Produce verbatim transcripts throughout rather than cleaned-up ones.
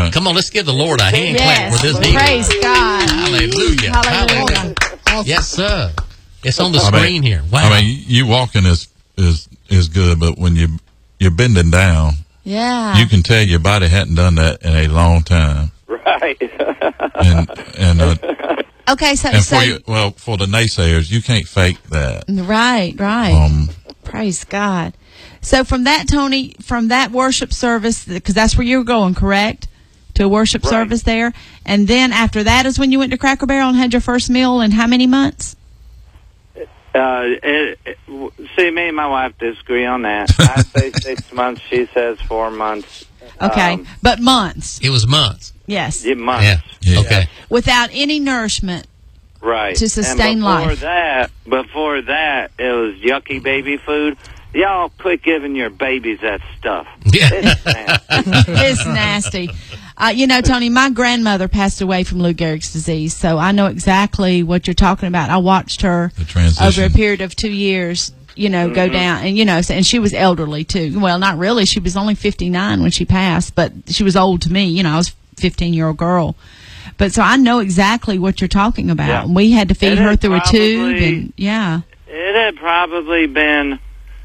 Right. Come on, let's give the Lord a hand yes. clap for this healing. Praise God. Hallelujah. Hallelujah. Hallelujah. Awesome. Yes, sir. It's on the I screen mean, here. Wow. I mean, you walking is is is good, but when you you're bending down, Yeah. you can tell your body hadn't done that in a long time. Right. And and uh, Okay, so, and so for you, well, for the naysayers, you can't fake that. right, right. Um, Praise God. So from that, Tony, from that worship service, because that's where you were going, correct? To a worship Right. service there, and then after that is when you went to Cracker Barrel and had your first meal. In how many months? Uh, it, it, w- see, me and my wife disagree on that. I say six months. She says four months. Okay, Um, but months. It was months. Yes, yeah, months. Yeah. Yeah. Okay. without any nourishment. Right. To sustain and before life. that, before that, it was yucky baby food. Y'all quit giving your babies that stuff. Yeah. It's nasty. It's nasty. Uh, you know, Tony, my grandmother passed away from Lou Gehrig's disease, so I know exactly what you're talking about. I watched her The transition. over a period of two years, you know, go down, and you know, and she was elderly too. Well, not really. She was only fifty-nine when she passed, but she was old to me. You know, I was a fifteen-year-old girl. But so I know exactly what you're talking about. Yeah. And we had to feed It her had through a tube, probably- and yeah. It had probably been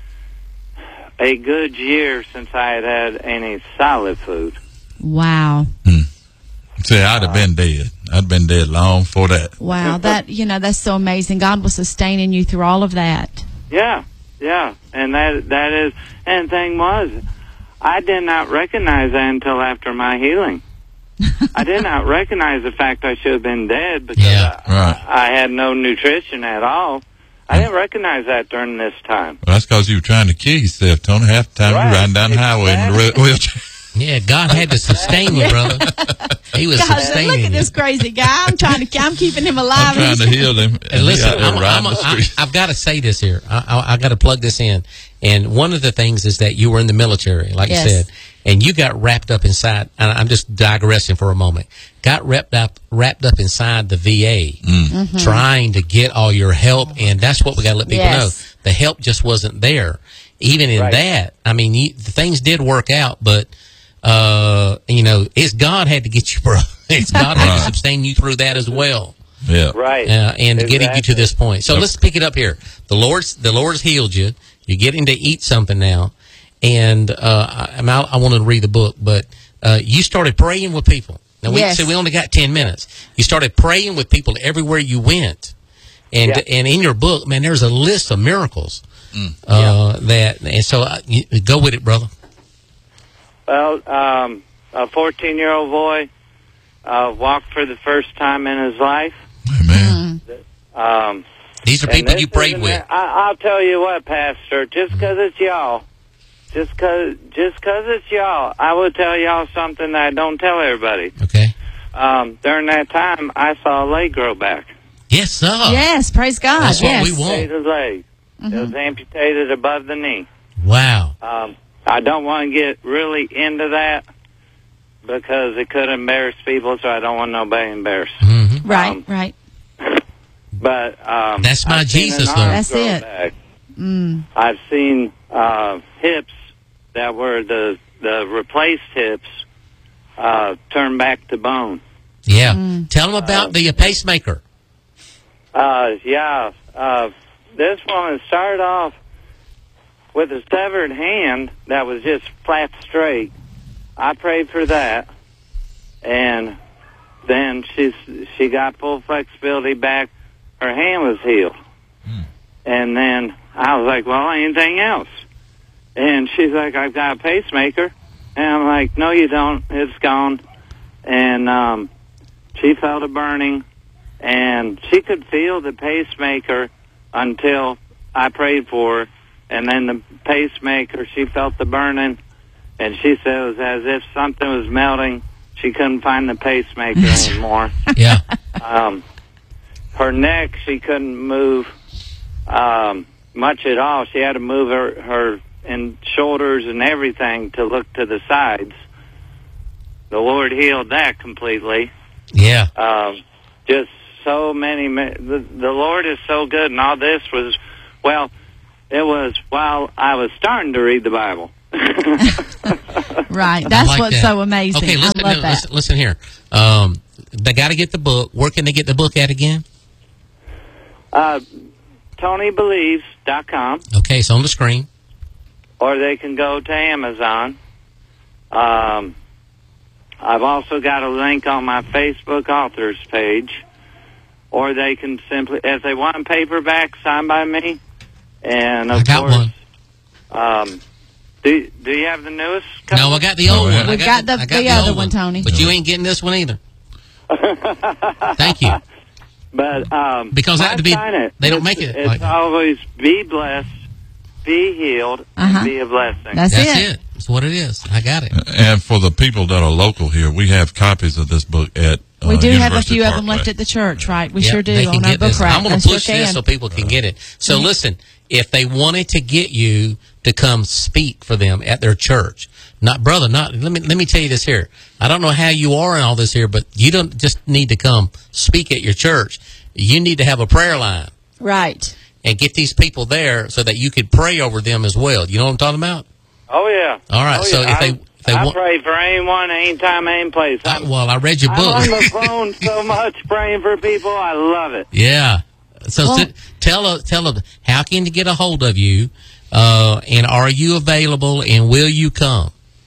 a good year since I had had any solid food. Wow. see, I'd have been dead. I'd been dead long before that. Wow, that, you know, that's so amazing. God was sustaining you through all of that. Yeah, yeah, and that that is. And the thing was, I did not recognize that until after my healing. I did not recognize the fact I should have been dead because Yeah, I, right. I had no nutrition at all. I didn't recognize that during this time. Well, that's because you were trying to kill yourself, Tony. Half the time Right, you're riding down the highway in the exactly. re- wheelchair. Yeah, God had to sustain you, brother. He was God, look sustaining at you. this crazy guy. I'm trying to, I'm keeping him alive. I'm trying to heal him. And And listen, he out there I'm, riding I'm, the I, street. I've got to say this here. I, I, I got to plug this in. And one of the things is that you were in the military, like Yes. you said, and you got wrapped up inside. And I'm just digressing for a moment. Got wrapped up, wrapped up inside the V A, Mm-hmm. trying to get all your help, and that's what we got to let people Yes. know. The help just wasn't there. Even in Right. that, I mean, you, the things did work out, but uh, you know, it's God had to get you, bro. It's God had to Right. sustain you through that as well. Yeah. Right. Uh, and getting you to Exactly. this point. So Yep. let's pick it up here. The Lord's the Lord's healed you. You're getting to eat something now, and uh, I, I'm out, I wanted to read the book, but uh, you started praying with people. Now we Yes. said we only got ten minutes. You started praying with people everywhere you went, and Yeah. and in your book, man, there's a list of miracles uh, that. And so uh, you, go with it, brother. Well, um, a fourteen-year-old boy uh, walked for the first time in his life. Amen. Um, These are and people this you prayed isn't with. it. I, I'll tell you what, Pastor. Just because it's y'all, just because just because it's y'all, I will tell y'all something that I don't tell everybody. Okay. Um, during that time, I saw a leg grow back. Yes, sir. Yes, praise God. That's what yes. we want. Amputated leg. It was amputated above the knee. Wow. Um, I don't want to get really into that because it could embarrass people, so I don't want nobody embarrassed. hmm Right, Um, right. But um, That's my I've seen Jesus, an though. arm That's grow it. back. Mm. I've seen uh, hips that were the the replaced hips uh, turn back to bone. Yeah. Mm. Tell them about the uh, pacemaker. Uh, yeah, uh, this one started off with a severed hand that was just flat straight. I prayed for that, and then she she got full flexibility back. Her hand was healed, and then I was like, "Well, anything else?" And she's like, "I've got a pacemaker," and I'm like, "No, you don't. It's gone." And um, she felt a burning. And she could feel the pacemaker until I prayed for her. And then the pacemaker, she felt the burning. And she said it was as if something was melting. She couldn't find the pacemaker anymore. Yeah. Um, her neck, she couldn't move um, much at all. She had to move her, her and shoulders and everything to look to the sides. The Lord healed that completely. Yeah. Um, just so many, the, the Lord is so good, and all this was, well, it was while I was starting to read the Bible. Right. That's like what's that. so amazing. Okay, listen, I love no, that. listen, listen here. Um, they got to get the book. Where can they get the book at again? Uh, Tony Believes dot com, Okay, it's on the screen. or they can go to Amazon. Um, I've also got a link on my Facebook authors page, or they can simply, if they want paperback signed by me, and of I got course, one. Um, do do you have the newest cover? No, I got the old Oh, yeah. one. I We've got the- I the other old one, Tony. But you ain't getting this one either. Thank you. But um, Because that I to be- sign it. they don't It's- make it It's like that. always be blessed, be healed, Uh-huh. and be a blessing. That's, That's it. it. That's what it is. I got it. And for the people that are local here, we have copies of this book at uh, We do have a University few of them Parkway. left at the church, right? We Yep, sure do they can on our get book this. rack. I'm going I to sure push this can. so people can get it. So Mm-hmm. listen, if they wanted to get you to come speak for them at their church, not brother, not let me let me tell you this here. I don't know how you are in all this here, but you don't just need to come speak at your church. You need to have a prayer line Right. and get these people there so that you could pray over them as well. You know what I'm talking about? Oh yeah. All right, Oh, so yeah. if they- I, if they I want- pray for anyone, anytime, any place. Uh, I'm, well, I read your I'm book. on the phone so much praying for people. I love it. Yeah. So Well- sit, tell us, tell them how can they get a hold of you, uh, and are you available, and will you come?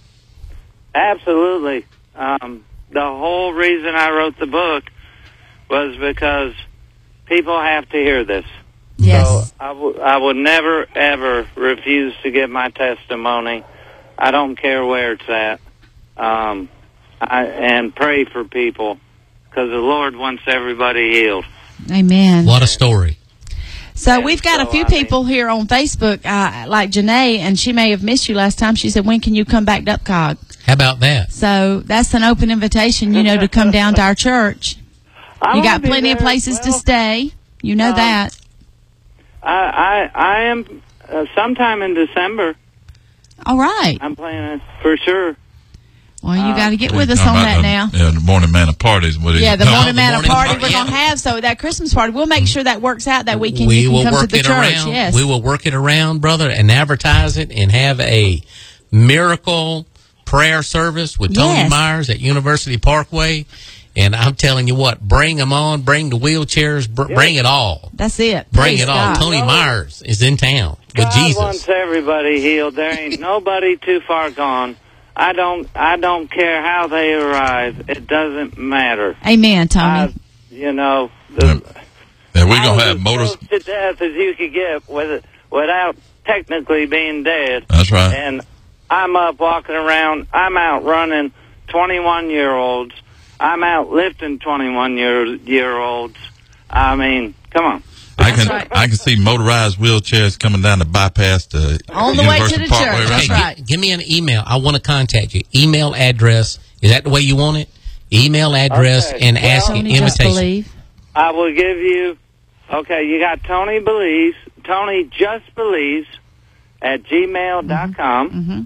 Absolutely. Um, the whole reason I wrote the book was because people have to hear this. Yes. So I, w- I would never, ever refuse to give my testimony. I don't care where it's at. Um, I, and pray for people because the Lord wants everybody healed. Amen. What a story! So And we've got so, a few I mean- people here on Facebook, uh, like Janae, and she may have missed you last time. She said, when can you come back to Upcog? How about that? So that's an open invitation, you know, to come down to our church. I You got wanna be plenty of there. places to Well, stay. You know um, that. I, I, I am uh, sometime in December. All right. I'm planning for sure. Well, you uh, got to get You're with us talking on about that the, now. Yeah, the morning man of parties. What do you- Yeah, the No, morning the man morning party party, we're going to yeah. have. So that Christmas party, we'll make sure that works out that weekend. we you can will come work to the it church. around. Yes. We will work it around, brother, and advertise it and have a miracle prayer service with Tony Yes. Myers at University Parkway. And I'm telling you what, bring them on, bring the wheelchairs, br- bring it all. That's it. Bring Praise it all. God. Tony Myers is in town with God Jesus. wants everybody healed. There ain't nobody too far gone. I don't. I don't care how they arrive. It doesn't matter. Amen, Tony. I, you know, the, Yeah, we're I going was to have as motors. close to death as you could get with without technically being dead. That's right. And I'm up walking around. I'm out running twenty-one year olds. I'm out lifting twenty-one year year olds. I mean, come on. I can right. I can see motorized wheelchairs coming down the bypass to On the way to University the Parkway, church. right? That's right. gi- give me an email. I want to contact you. Email address. Is that the way you want it? Email address Okay. and Well, ask an Tony just invitation. believe. I will give you. Okay, you got Tony Believes. Tony just believes at gmail dot com. Mm-hmm.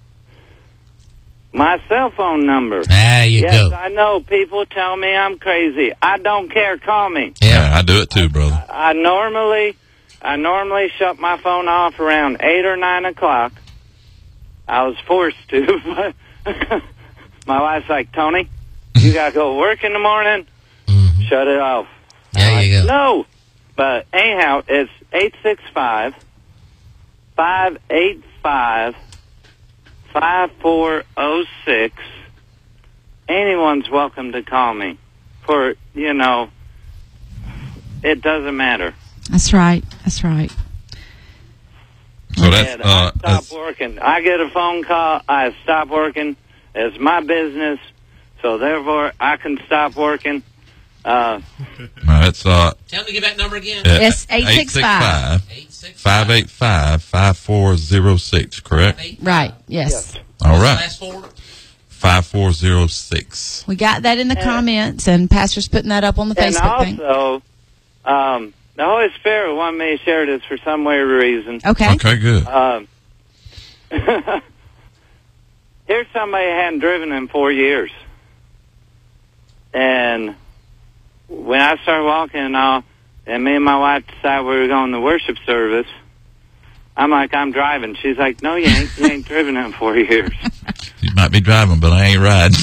My cell phone number. There you Yes, go. I know people tell me I'm crazy. I don't care. Call me. Yeah, I do it too, brother. I normally, I normally shut my phone off around eight or nine o'clock. I was forced to, but my wife's like, Tony, you gotta go work in the morning. Mhm. Shut it off. There I'm you like, go. No, but anyhow, it's eight six five five eight five five four zero six. Anyone's welcome to call me. For you know, it doesn't matter. That's right. That's right. So that's And uh, I stop that's, working. I get a phone call. I stop working. It's my business, so therefore I can stop working. Uh, that's uh, Tell me to give that number again. It's eight six five. Eight six five eight five five four zero six. Correct. eight. Right. Yes. All right, Last four. five four zero six. We got that in the And- comments, and Pastor's putting that up on the and Facebook thing. also, um, the Holy Spirit wanted me to share this for some weird reason. Okay. Okay, good. Um, here's somebody who hadn't driven in four years. And when I started walking and all, and me and my wife decided we were going to worship service, I'm like, I'm driving. She's like, no, you ain't. You ain't driven in four years. You might driving, but I ain't riding.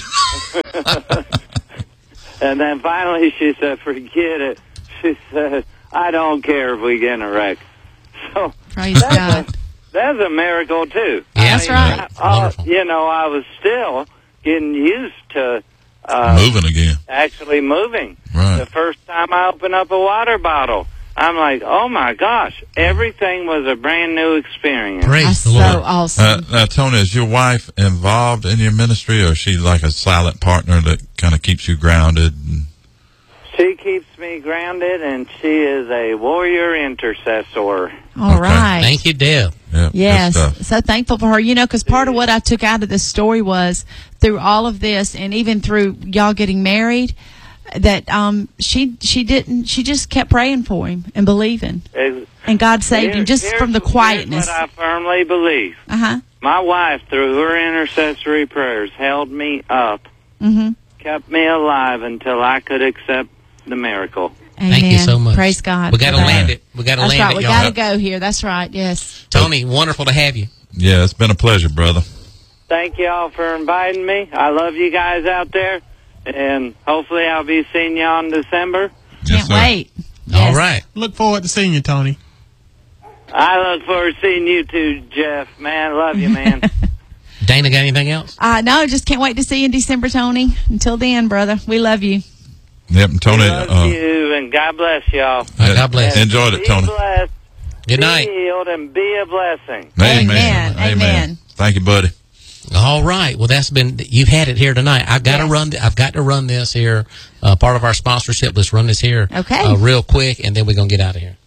And then finally she said, forget it. She said, I don't care if we get in a wreck. So Praise that's God. A, that's a miracle, too. Yeah, That's right. I, uh, Wonderful. you know, I was still getting used to uh, Moving again. actually moving. Right. The first time I opened up a water bottle, I'm like, oh, my gosh, everything was a brand new experience. Praise That's the so Lord. awesome. Uh, now, Tony, is your wife involved in your ministry, or is she like a silent partner that kind of keeps you grounded? And... She keeps me grounded, and she is a warrior intercessor. All okay. right. Thank you, Deb. Yeah, good Yes, stuff. so thankful for her. You know, because part of what I took out of this story was through all of this, and even through y'all getting married, that um, she she didn't. She just kept praying for him and believing, Ex- and God saved him Here- just here's- from the quietness. Here's what I firmly believe. Uh huh. My wife, through her intercessory prayers, held me up, Mm-hmm. kept me alive until I could accept the miracle. Amen. Thank you so much. Praise God. We got to for that. land it. We got to That's land right. it, We y'all. got to go here. That's right. Yes. Tony, wonderful to have you. Yeah, it's been a pleasure, brother. Thank you all for inviting me. I love you guys out there, and hopefully I'll be seeing you on December. Yes, Can't sir. wait. All Yes. right. Look forward to seeing you, Tony. I look forward to seeing you too, Jeff. Man, love you, man. Dana, got anything else? Uh, no, just can't wait to see you in December, Tony. Until then, brother, we love you. Yep, and Tony. love Uh, you, and God bless y'all. All right, God bless. yeah, enjoyed it, Be Tony. blessed, Good night. be healed, and be a blessing. Amen. Amen. Thank you, buddy. All right. Well, that's been, you've had it here tonight. I've got to Yes. run, th- I've got to run this here. Uh, part of our sponsorship. Let's run this here. Okay. Uh, real quick, and then we're going to get out of here.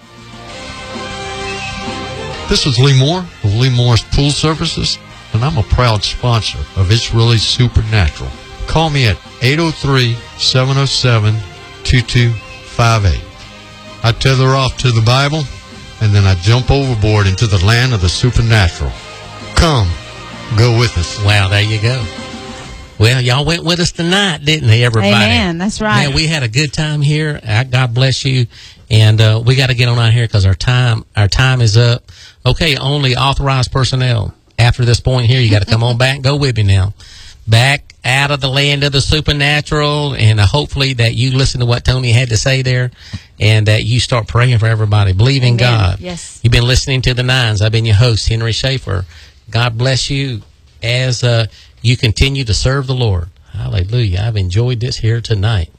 This is Lee Moore of Lee Moore's Pool Services, and I'm a proud sponsor of It's Really Supernatural. Call me at eight oh three, seven oh seven, two two five eight. I tether off to the Bible, and then I jump overboard into the land of the supernatural. Come, go with us. Wow, there you go. Well, y'all went with us tonight, didn't they, everybody? Amen. That's right. Man, we had a good time here. Uh, God bless you. And uh, we got to get on out here because our time, our time is up. Okay, only authorized personnel. After this point here, you got to come on back and go with me now. Back out of the land of the supernatural, and uh, hopefully that you listen to what Tony had to say there, and that you start praying for everybody. Believe in Amen. God. Yes. You've been listening to The Nines. I've been your host, Henry Schaefer. God bless you as uh, you continue to serve the Lord. Hallelujah. I've enjoyed this here tonight.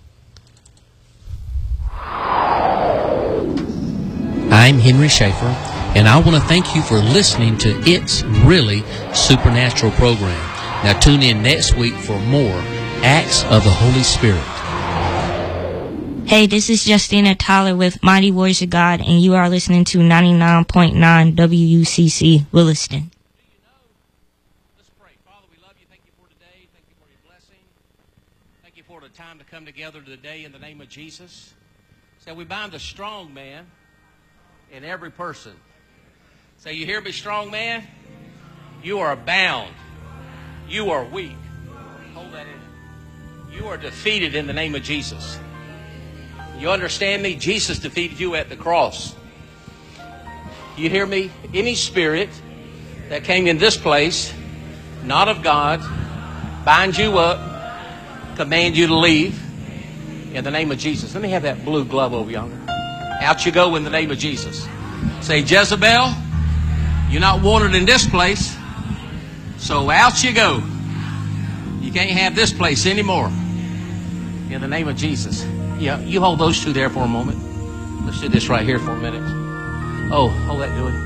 I'm Henry Schaefer, and I want to thank you for listening to It's Really Supernatural program. Now tune in next week for more Acts of the Holy Spirit. Hey, this is Justina Tyler with Mighty Warriors of God, and you are listening to ninety-nine point nine W U C C Williston. Let's pray. Father, we love you. Thank you for today. Thank you for your blessing. Thank you for the time to come together today in the name of Jesus. So we bind the strong man in every person. Say, you hear me, strong man? You are bound. You are weak. Hold that in. You are defeated in the name of Jesus. You understand me? Jesus defeated you at the cross. You hear me? Any spirit that came in this place, not of God, bind you up, command you to leave in the name of Jesus. Let me have that blue glove over yonder. Out you go in the name of Jesus. Say, Jezebel, you're not wanted in this place, so out you go. You can't have this place anymore. In the name of Jesus. Yeah, you hold those two there for a moment. Let's do this right here for a minute. Oh, hold that doing.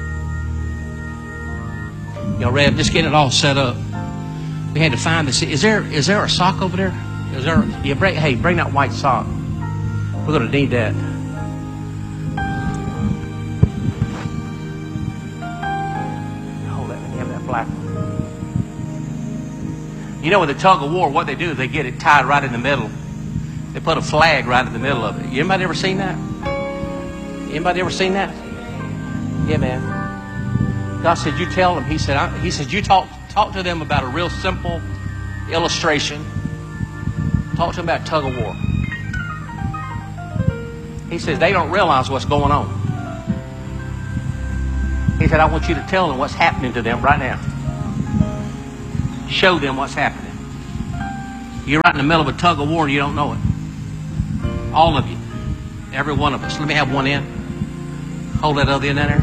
Y'all ready? Just get it all set up. We had to find this. Is there is there a sock over there? Is there? Yeah, bring, hey, bring that white sock. We're going to need that. Hold that. Let me have that black one. You know, with the tug of war, what they do is they get it tied right in the middle. They put a flag right in the middle of it. Anybody ever seen that? Anybody ever seen that? Yeah, man. God said, you tell them. He said, I, he said, you talk talk to them about a real simple illustration. Talk to them about tug of war. He says, they don't realize what's going on. He said, I want you to tell them what's happening to them right now. show them what's happening. You're right in the middle of a tug of war and you don't know it. All of you. Every one of us. Let me have one end. Hold that other end in there.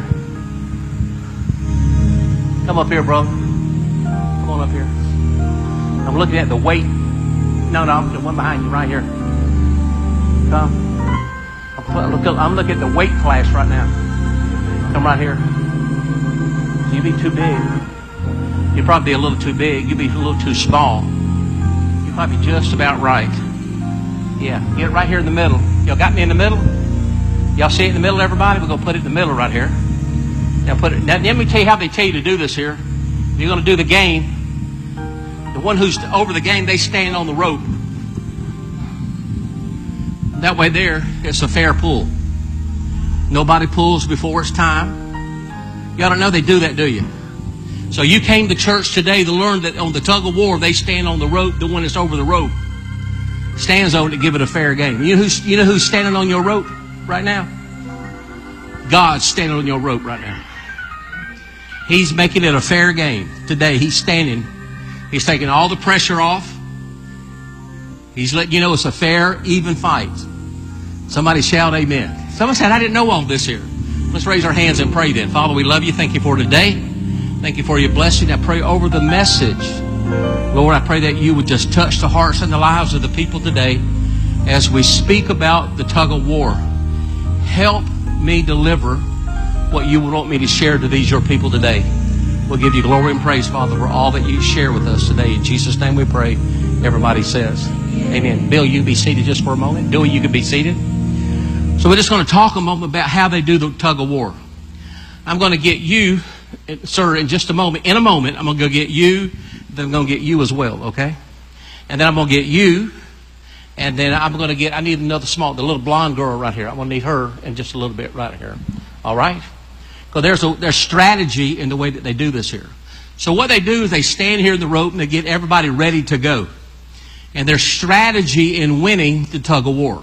Come up here, bro. Come on up here. I'm looking at the weight. No, no, I'm the one behind you right here. Come. I'm, look, I'm looking at the weight class right now. Come right here. You'd be too big. You'd probably be a little too big. You'd be a little too small. You're probably just about right. Yeah, get right here in the middle. Y'all got me in the middle? Y'all see it in the middle, everybody? We're going to put it in the middle right here. Now, put it, now, let me tell you how they tell you to do this here. You're going to do the game. The one who's over the game, they stand on the rope. That way there, it's a fair pull. Nobody pulls before it's time. You ought to know they do that, do you? So you came to church today to learn that on the tug of war, they stand on the rope. The one that's over the rope stands on it to give it a fair game. You know who's, you know who's standing on your rope right now? God's standing on your rope right now. He's making it a fair game today. He's standing. He's taking all the pressure off. He's letting you know it's a fair, even fight. Somebody shout amen. Someone said, I didn't know all this here. Let's raise our hands and pray then. Father, we love you. Thank you for today. Thank you for your blessing. I pray over the message. Lord, I pray that you would just touch the hearts and the lives of the people today as we speak about the tug of war. Help me deliver what you would want me to share to these your people today. We'll give you glory and praise, Father, for all that you share with us today. In Jesus' name we pray. Everybody says amen. Bill, you can be seated just for a moment. Dewey, you can be seated. So we're just going to talk a moment about how they do the tug of war. I'm going to get you, sir, in just a moment. In a moment, I'm going to go get you. Then I'm going to get you as well, okay? And then I'm going to get you. And then I'm going to get, I need another small, the little blonde girl right here. I'm going to need her in just a little bit right here. All right? Because there's a there's strategy in the way that they do this here. So what they do is they stand here in the rope and they get everybody ready to go. And there's strategy in winning the tug of war.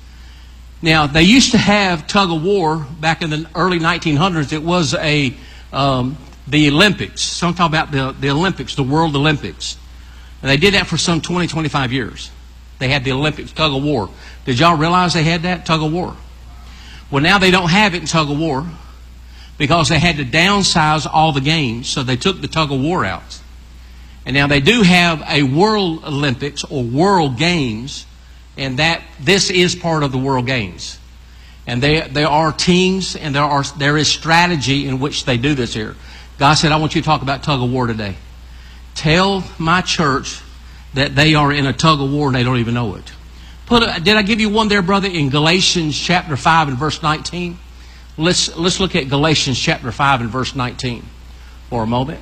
Now, they used to have tug of war back in the early nineteen hundreds. It was a um, the Olympics. Some talk about the, the Olympics, the World Olympics. And they did that for some twenty, twenty-five years. They had the Olympics, tug of war. Did y'all realize they had that, tug of war? Well, now they don't have it in tug of war because they had to downsize all the games, so they took the tug of war out. And now they do have a World Olympics or World Games, and that this is part of the World Games. And they, there are teams and there are there is strategy in which they do this here. God said, I want you to talk about tug of war today. Tell my church that they are in a tug of war and they don't even know it. Put a, did I give you one there, brother, in Galatians chapter five and verse nineteen? Let's, let's look at Galatians chapter five and verse nineteen for a moment.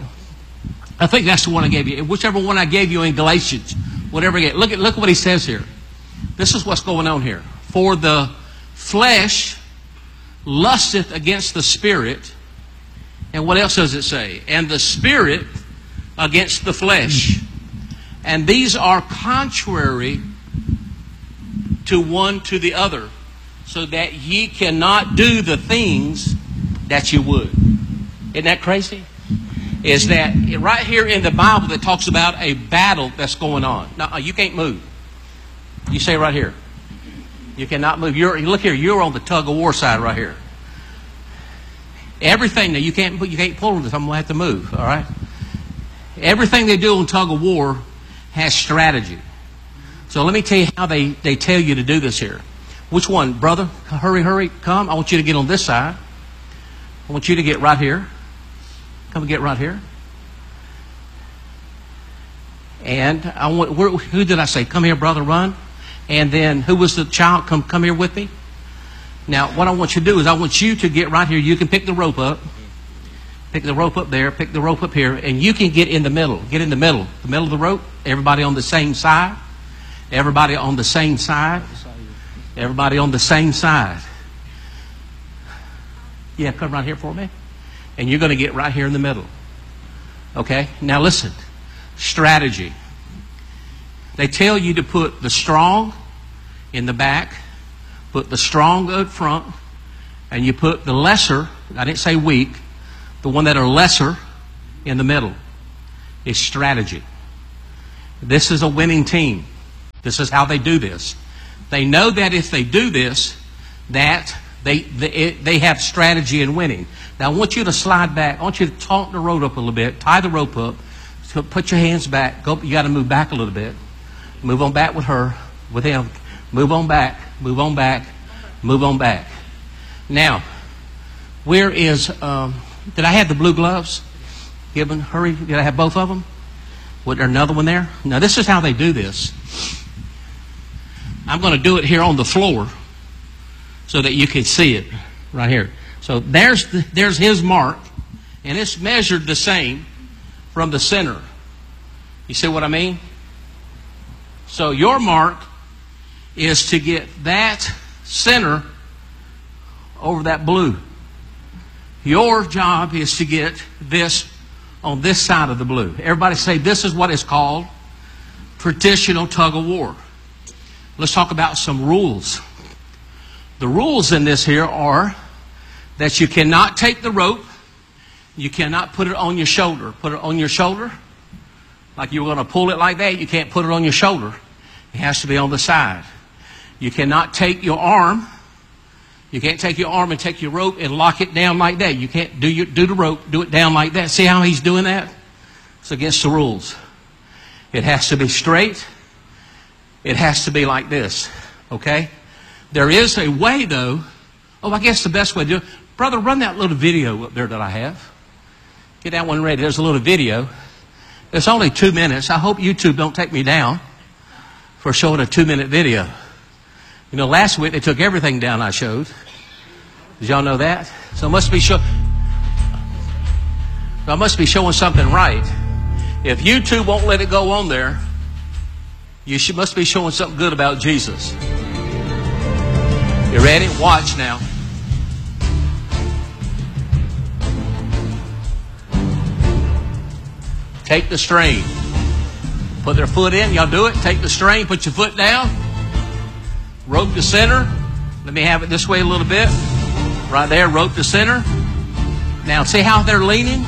I think that's the one I gave you. Whichever one I gave you in Galatians, whatever you get. Look at, look at what he says here. This is what's going on here. For the flesh lusteth against the spirit. And what else does it say? And the spirit against the flesh. And these are contrary to one to the other, so that ye cannot do the things that you would. Isn't that crazy? Is that right here in the Bible that talks about a battle that's going on. Now, you can't move. You say right here. You cannot move. You're, look here, you're on the tug of war side right here. Everything that you can't you can't pull them, I'm going to have to move, all right? Everything they do on tug of war has strategy. So let me tell you how they, they tell you to do this here. Which one? Brother, hurry, hurry, come. I want you to get on this side. I want you to get right here. Come and get right here. And I want, where, who did I say? Come here, brother, run. And then who was the child? Come, come here with me. Now, what I want you to do is I want you to get right here. You can pick the rope up. Pick the rope up there. Pick the rope up here. And you can get in the middle. Get in the middle. The middle of the rope. Everybody on the same side. Everybody on the same side. Everybody on the same side. Yeah, come right here for me. And you're going to get right here in the middle. Okay? Now listen. Strategy. They tell you to put the strong in the back. Put the strong up front. And you put the lesser, I didn't say weak, the one that are lesser in the middle. It's strategy. This is a winning team. This is how they do this. They know that if they do this, that they they, it, they have strategy in winning. Now I want you to slide back. I want you to taut the rope up a little bit. Tie the rope up. So put your hands back. Go. You got to move back a little bit. Move on back with her, with him. Move on back. Move on back. Move on back. Now, where is? Um, did I have the blue gloves? Given, hurry. Did I have both of them? Was there another one there? Now this is how they do this. I'm going to do it here on the floor so that you can see it right here. So there's the, there's his mark, and it's measured the same from the center. You see what I mean? So your mark is to get that center over that blue. Your job is to get this on this side of the blue. Everybody say this is what is called traditional tug of war. Let's talk about some rules. The rules in this here are that you cannot take the rope. You cannot put it on your shoulder. Put it on your shoulder. Like you were going to pull it like that. You can't put it on your shoulder. It has to be on the side. You cannot take your arm. You can't take your arm and take your rope and lock it down like that. You can't do your, do the rope, do it down like that. See how he's doing that? It's against the rules. It has to be straight. It has to be like this. Okay? There is a way, though. Oh, I guess the best way to do it. Brother, run that little video up there that I have. Get that one ready. There's a little video. It's only two minutes. I hope YouTube don't take me down for showing a two-minute video. You know, last week they took everything down I showed. Did y'all know that? So I must be show- I must be showing something right. If YouTube won't let it go on there, you should, must be showing something good about Jesus. You ready? Watch now. Take the string. Put their foot in. Y'all do it. Take the string. Put your foot down. Rope to center. Let me have it this way a little bit. Right there. Rope to center. Now see how they're leaning?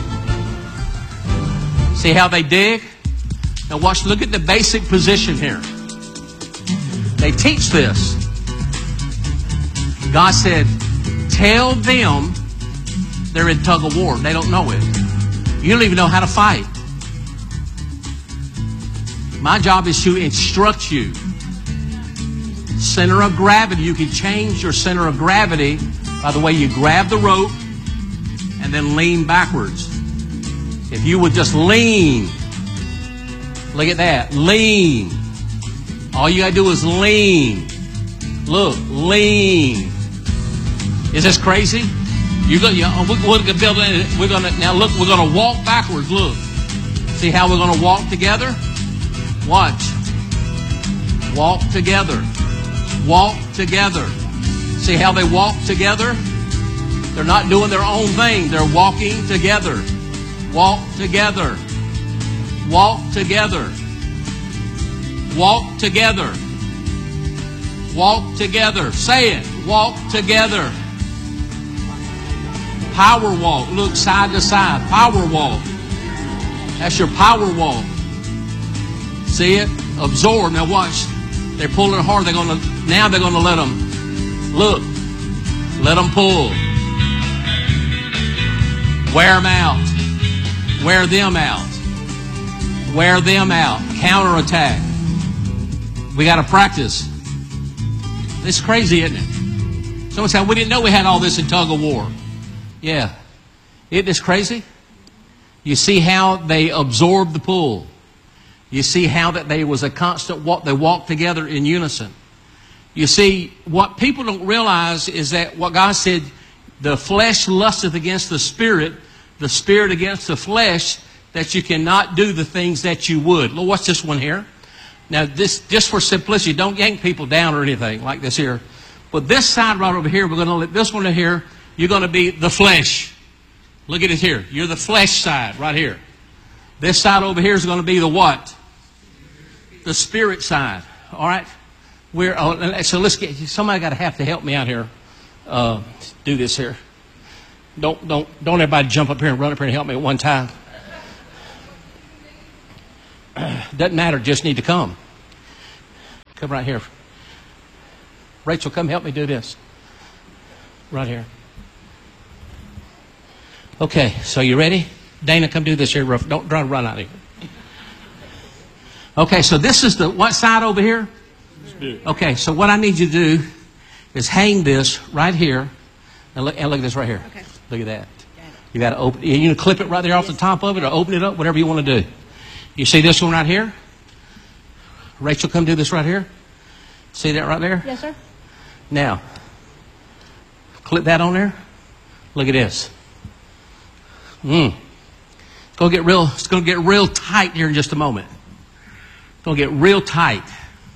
See how they dig? Now watch. Look at the basic position here. They teach this. God said, tell them they're in tug of war. They don't know it. You don't even know how to fight. My job is to instruct you. Center of gravity. You can change your center of gravity by the way you grab the rope and then lean backwards. If you would just lean. Look at that. Lean. All you got to do is lean. Look. Lean. Is this crazy? You're gonna, you, we're going to build it. We're going to, now look, we're going to walk backwards. Look. See how we're going to walk together? Watch. Walk together. Walk together. See how they walk together? They're not doing their own thing. They're walking together. Walk together. Walk together. Walk together. Walk together. Say it. Walk together. Power walk. Look side to side. Power walk. That's your power walk. See it? Absorb. Now watch. They're pulling hard. They're gonna now. They're gonna let them look. Let them pull. Wear them out. Wear them out. Wear them out. Counterattack. We got to practice. It's crazy, isn't it? Someone said we didn't know we had all this in tug of war. Yeah, isn't this crazy? You see how they absorb the pull. You see how that they was a constant walk. They walked together in unison. You see, what people don't realize is that what God said, the flesh lusteth against the spirit, the spirit against the flesh, that you cannot do the things that you would. Look, what's this one here? Now, this just for simplicity, don't yank people down or anything like this here. But this side right over here, we're going to let this one here, you're going to be the flesh. Look at it here. You're the flesh side right here. This side over here is going to be the what? The spirit side. All right? We're oh, so let's get somebody got to have to help me out here. Uh, do this here. Don't don't don't everybody jump up here and run up here and help me at one time. Doesn't matter, just need to come. Come right here. Rachel, come help me do this. Right here. Okay, so you ready? Dana, come do this here. Rough. Don't try to run out of here. Okay, so this is the what side over here? Okay, so what I need you to do is hang this right here. And look, and look at this right here. Okay. Look at that. You got to open. You can clip it right there off the top of it, or open it up, whatever you want to do. You see this one right here? Rachel, come do this right here. See that right there? Yes, sir. Now, clip that on there. Look at this. Mm. It's gonna get real. It's gonna get real tight here in just a moment. It's gonna get real tight.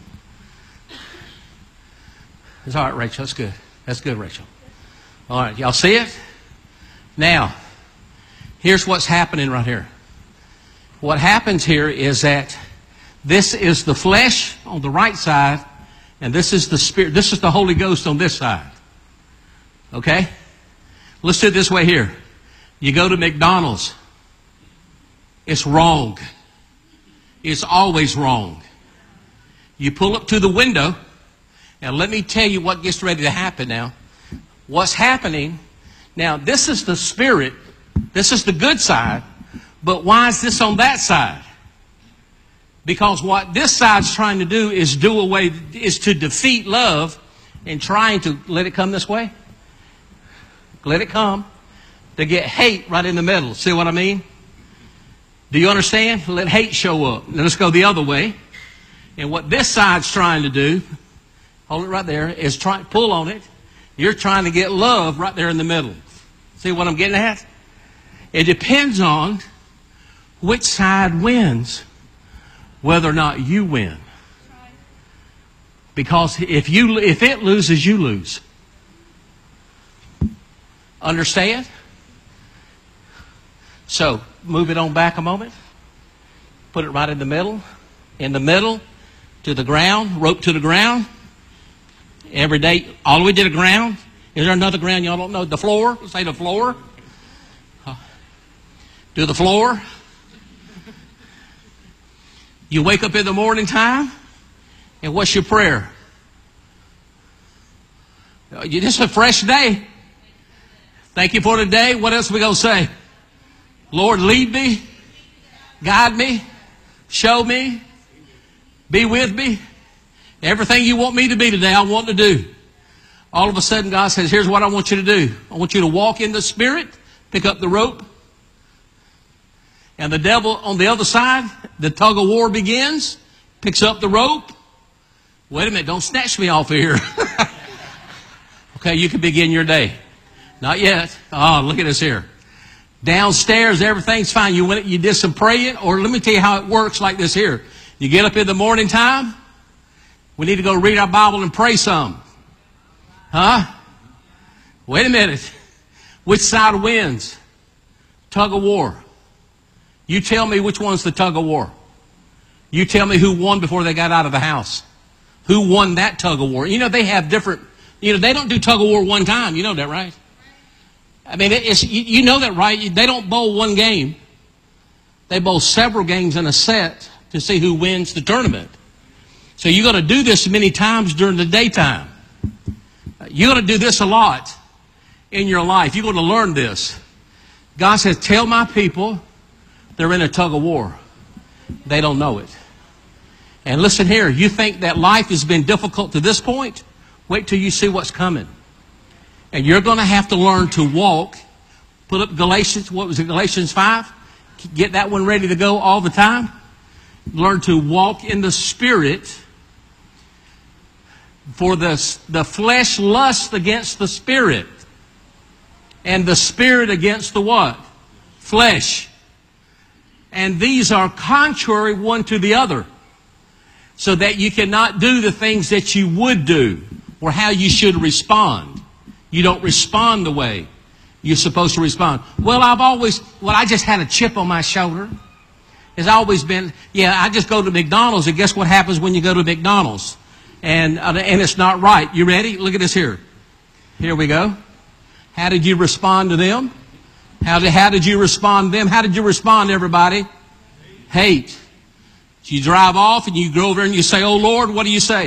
It's all right, Rachel. That's good. That's good, Rachel. All right, y'all see it? Now, here's what's happening right here. What happens here is that this is the flesh on the right side, and this is the spirit. This is the Holy Ghost on this side. Okay? Let's do it this way here. You go to McDonald's. It's wrong. It's always wrong. You pull up to the window, and let me tell you what gets ready to happen now. What's happening, now this is the spirit, this is the good side, but why is this on that side? Because what this side's trying to do is do away, is to defeat love and trying to let it come this way. Let it come. To get hate right in the middle. See what I mean? Do you understand? Let hate show up. Now let's go the other way. And what this side's trying to do, hold it right there, is try pull on it. You're trying to get love right there in the middle. See what I'm getting at? It depends on which side wins, whether or not you win. Because if you if it loses, you lose. Understand? So, move it on back a moment. Put it right in the middle. In the middle, to the ground, rope to the ground. Every day, all the way to the ground. Is there another ground y'all don't know? The floor. Let's say the floor. To the floor. You wake up in the morning time, and what's your prayer? It's a fresh day. Thank you for today. What else are we going to say? Lord, lead me, guide me, show me, be with me. Everything you want me to be today, I want to do. All of a sudden, God says, here's what I want you to do. I want you to walk in the Spirit, pick up the rope. And the devil on the other side, the tug of war begins, picks up the rope. Wait a minute, don't snatch me off of here. Okay, you can begin your day. Not yet. Oh, look at this here. Downstairs, everything's fine. You went, you did some praying, or let me tell you how it works like this here. You get up in the morning time. We need to go read our Bible and pray some. Huh? Wait a minute. Which side wins? Tug of war. You tell me which one's the tug of war. You tell me who won before they got out of the house. Who won that tug of war? You know, they have different, you know, they don't do tug of war one time. You know that, right? I mean, it's, you, you know that, right? They don't bowl one game. They bowl several games in a set to see who wins the tournament. So you're going to do this many times during the daytime. You're going to do this a lot in your life. You're going to learn this. God says, tell my people they're in a tug of war. They don't know it. And listen here, you think that life has been difficult to this point? Wait till you see what's coming. And you're going to have to learn to walk. Put up Galatians, what was it, Galatians five? Get that one ready to go all the time. Learn to walk in the Spirit. For the, the flesh lusts against the Spirit. And the Spirit against the what? Flesh. And these are contrary one to the other. So that you cannot do the things that you would do. Or how you should respond. You don't respond the way you're supposed to respond. Well, I've always, well, I just had a chip on my shoulder. It's always been, yeah, I just go to McDonald's, and guess what happens when you go to McDonald's? And, uh, and it's not right. You ready? Look at this here. Here we go. How did you respond to them? How did, how did you respond to them? How did you respond, everybody? Hate. You drive off and you go over and you say, "Oh Lord, what do you say?"